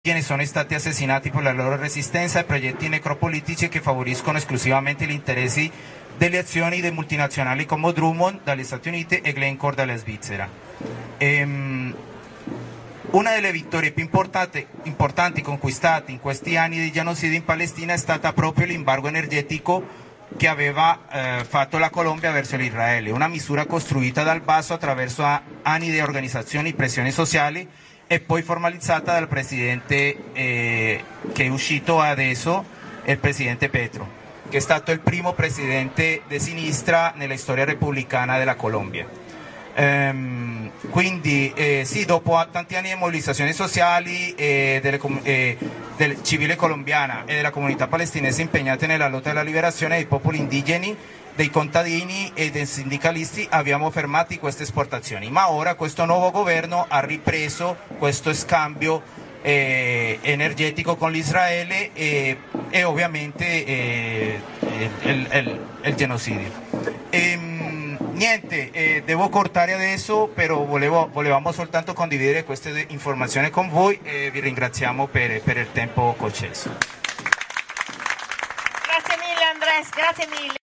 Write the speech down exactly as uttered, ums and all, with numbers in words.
sono stati assassinati per la loro resistenza e progetti necropolitici che favoriscono esclusivamente gli interessi delle azioni di multinazionali come Drummond dagli Stati Uniti e Glencore dalla Svizzera. Ehm, una delle vittorie più importanti, importanti conquistate in questi anni di genocidio in Palestina è stata proprio l'embargo energetico che aveva eh, fatto la Colombia verso l'Israele, una misura costruita dal basso attraverso anni di organizzazioni, pressioni sociali e poi formalizzata dal presidente eh, che è uscito adesso, il presidente Petro, che è stato il primo presidente di sinistra nella storia repubblicana della Colombia. Ehm, quindi eh, sì, dopo tanti anni di mobilizzazioni sociali eh, delle, eh, del civile colombiana e della comunità palestinese impegnate nella lotta alla liberazione dei popoli indigeni, dei contadini e dei sindicalisti, abbiamo fermato queste esportazioni, ma ora questo nuovo governo ha ripreso questo scambio eh, energetico con l'Israele e, e ovviamente eh, il, il, il genocidio. E, niente, eh, devo cortare adesso, però volevo, volevamo soltanto condividere queste informazioni con voi e vi ringraziamo per, per il tempo concesso. Grazie mille Andrés, grazie mille.